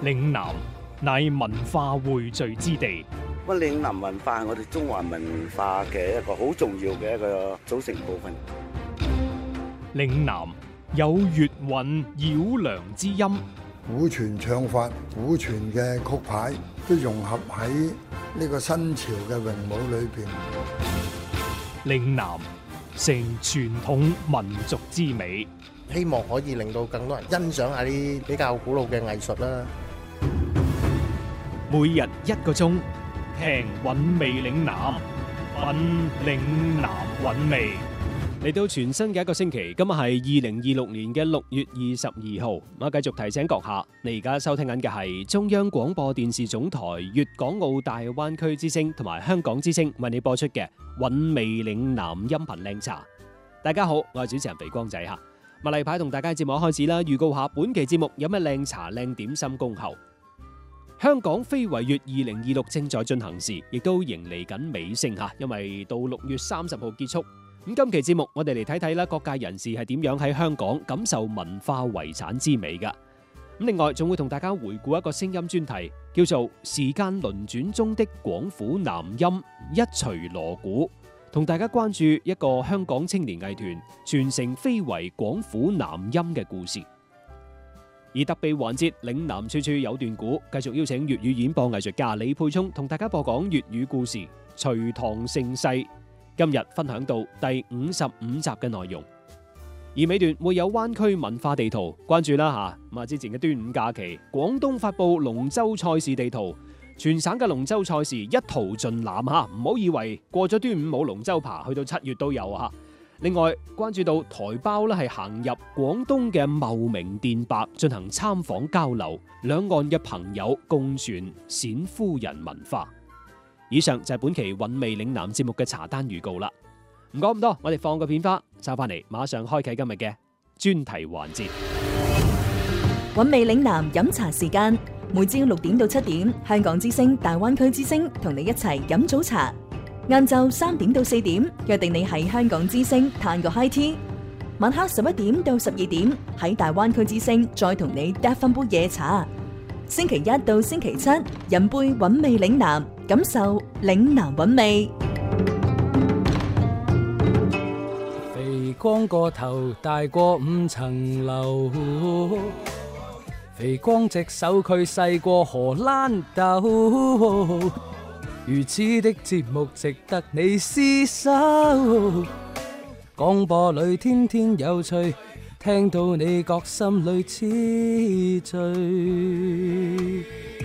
嶺南乃文化匯聚之地， 咁嶺南文化係我哋中華文化嘅一個好重要嘅一個組成部分。 嶺南有粵韻繞梁之音， 古傳唱法、古傳嘅曲牌都融合喺呢個新潮嘅詠舞裏邊。 嶺南成傳統民族之美， 希望可以令到更多人欣賞下啲比較古老嘅藝術啦。 每日1個鐘，聽韻味嶺南，品嶺南韻味。嚟到全新嘅一個星期，今日係2026年嘅6月22號。我繼續提醒閣下，你而家收聽緊嘅係中央廣播電視總台粵港澳大灣區之聲同埋香港之聲為你播出嘅韻味嶺南音頻靚茶。大家好，我係主持人肥光仔吓。例牌同大家節目開始啦，預告下本期節目有咩靚茶靚點心恭候。香港非遺月2026正在進行時，亦都迎嚟緊尾聲吓，因為到6月30號結束。咁今期節目我哋嚟睇睇啦，各界人士係點樣喺香港感受文化遺產之美噶。咁另外仲會同大家回顧一個聲音專題，叫做《時間輪轉中的廣府南音一錘鑼鼓》，同大家關注一個香港青年藝團傳承非遺廣府南音嘅故事。而特備環節嶺南處處有段古，繼續邀請粵語演播藝術家李沛聰同大家播講粵語故事《隋唐盛世》。今日分享到第55集嘅內容，而尾段會有灣區文化地圖，關注啦吓。咁啊，之前嘅端午假期，廣東發布龍舟賽事地圖，全省嘅龍舟賽事一圖盡覽吓，唔好以為過咗端午冇龍舟爬，去到7月都有吓。另外關注到台胞咧係行入廣東嘅茂名電白進行參訪交流，兩岸嘅朋友共傳冼夫人文化。以上就係本期韻味嶺南節目嘅茶單預告啦。唔講咁多，我哋放個片花，收翻嚟馬上開啟今日嘅專題環節。 韻味嶺南飲茶時間，每朝6點到7點，香港之聲、大灣區之聲同你一齊飲早茶。晏晝3點到4點，約定你喺香港之聲嘆個 high tea。晚黑11點到12點，喺大灣區之聲再同你嗒翻杯夜茶。星期一到星期七，飲杯韻味嶺南，感受嶺南韻味。 肥光個頭大過5層樓，肥光隻手佢細過荷蘭豆。如此的節目值得你廝守，廣播裏天天有趣，聽到你覺心裏痴醉。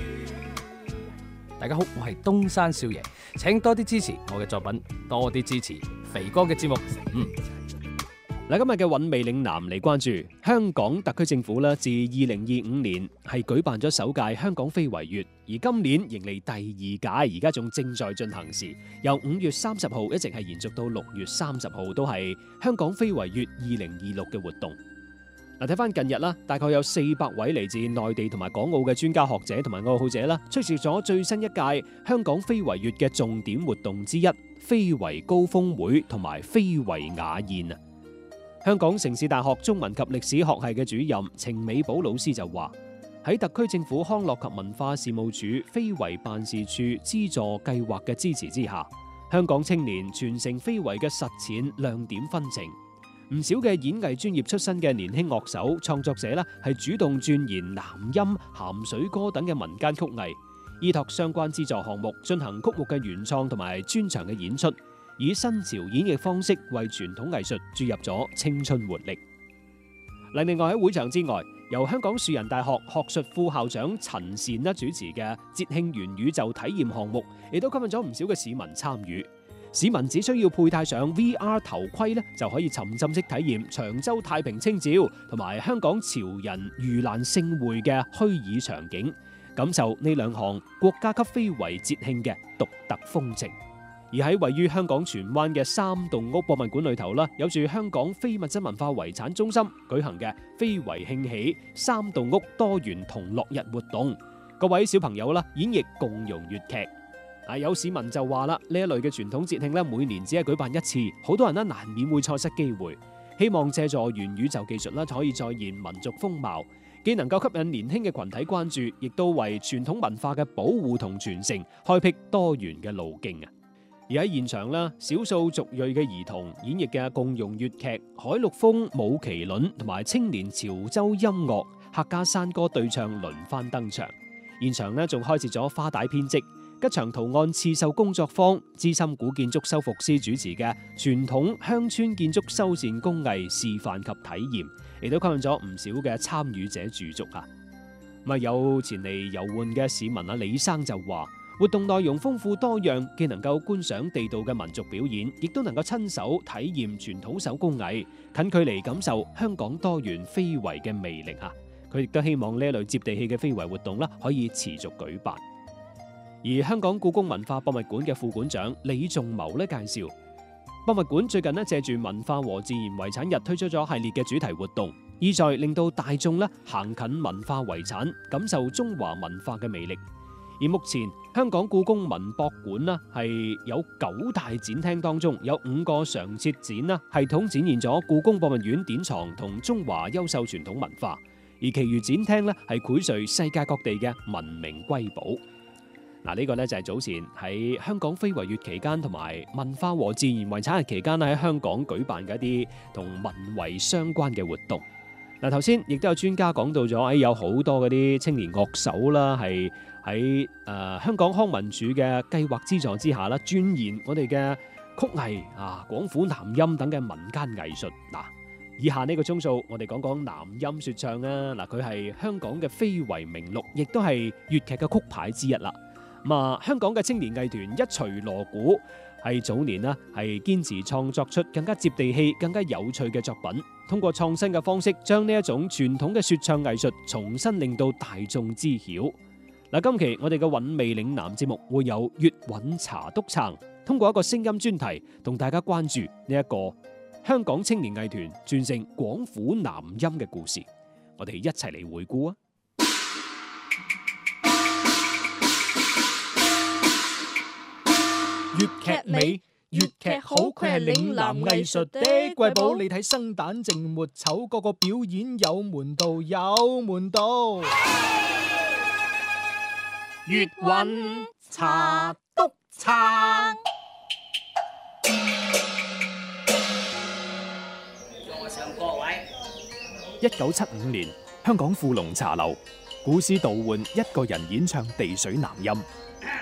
大家好，我係東山少爺，請多啲支持我嘅作品，多啲支持肥哥嘅節目。 嗱，今日嘅韻味嶺南嚟關注香港特區政府咧，自2025年係舉辦咗首屆香港非遺月，而今年迎嚟第2屆，而家仲正在進行時，由5月30號一直係延續到6月30號，都係香港非遺月2026嘅活動。嗱，睇翻近日啦，大概有400位嚟自內地同埋港澳嘅專家學者同埋愛好者啦，出席咗最新一屆香港非遺月嘅重點活動之一——非遺高峰會同埋非遺雅宴啊！香港城市大學中文及歷史學系嘅主任程美寶老師就話：喺特區政府康樂及文化事務署非遺辦事處資助計劃嘅支持之下，香港青年傳承非遺嘅實踐亮點紛呈。唔少嘅演藝專業出身嘅年輕樂手創作者咧，係主動鑽研南音、鹹水歌等嘅民間曲藝，依託相關資助項目進行曲目嘅原創同埋專場嘅演出，以新潮演繹方式為傳統藝術注入咗青春活力。另外喺會場之外，由香港樹仁大學學術副校長陳善主持嘅節慶元宇宙體驗項目，亦都吸引咗唔少嘅市民參與。市民只需要佩戴上 VR 頭盔咧，就可以沉浸式體驗長洲太平清醮同埋香港潮人盂蘭勝會嘅虛擬場景，感受呢兩項國家級非遺節慶嘅獨特風情。而喺位於香港荃灣嘅三棟屋博物館裏頭啦，有住香港非物質文化遺產中心舉行嘅非遺慶喜三棟屋多元同樂日活動，各位小朋友啦演繹共融粵劇。有市民就話啦，呢一類嘅傳統節慶咧，每年只係舉辦1次，好多人咧難免會錯失機會。希望借助元宇宙技術啦，可以再現民族風貌， 既能夠吸引年輕嘅群體關注，亦都為傳統文化嘅保護同傳承開闢多元嘅路徑啊！而喺現場啦，少數族裔嘅兒童演繹嘅共融粵劇、海陸豐舞麒麟同埋青年潮州音樂、客家山歌對唱輪番登場。現場呢仲開設咗花帶編織、吉祥圖案刺繡工作坊、資深古建築修復師主持嘅傳統鄉村建築修繕工藝示範及體驗，亦都吸引咗唔少嘅參與者駐足啊！咁有前嚟遊玩嘅市民啊，李生就話：活動內容豐富多樣，既能夠觀賞地道嘅民族表演，亦都能夠親手體驗傳統手工藝，近距離感受香港多元非遺嘅魅力啊！佢亦都希望呢一類接地氣嘅非遺活動啦，可以持續舉辦。而香港故宮文化博物館嘅副館長李仲謀咧介紹，博物館最近咧借住文化和自然遺產日推出咗系列嘅主題活動，意在令到大眾咧行近文化遺產，感受中華文化嘅魅力。而目前香港故宮文博館啦係有9大展廳當中，有5個常設展啦，系統展現咗故宮博物院典藏同中華優秀傳統文化，而其餘展廳咧係薈萃世界各地嘅文明瑰寶。嗱，呢個咧就係早前喺香港非遺月期間同埋文化和自然遺產日期間喺香港舉辦嘅一啲同文遺相關嘅活動。嗱，頭先亦都有專家講到咗，有好多嗰啲青年樂手啦，係喺香港康文署嘅計劃資助之下啦，鑽研我哋嘅曲藝啊、廣府南音等嘅民間藝術。嗱，以下呢個鐘數，我哋講講南音説唱啊。嗱，佢係香港嘅非遺名錄，亦都係粵劇嘅曲牌之一啦。香港嘅青年藝團一錘鑼鼓係早年啦，係堅持創作出更加接地氣、更加有趣嘅作品，通過創新嘅方式，將呢一種傳統嘅説唱藝術重新令到大眾知曉。嗱，今期我哋嘅韻味嶺南節目會有粵韻茶篤撐，通過一個聲音專題，同大家關注呢一個香港青年藝團傳承廣府南音嘅故事。我哋一齊嚟回顧啊！ 粵劇美，粵劇好，佢係嶺南藝術的瑰寶。你睇生旦淨末丑，個個表演有門道，有門道。粵韻茶篤撐。 我上各位。 1975年，香港富隆茶樓，古詩杜煥一個人演唱地水南音。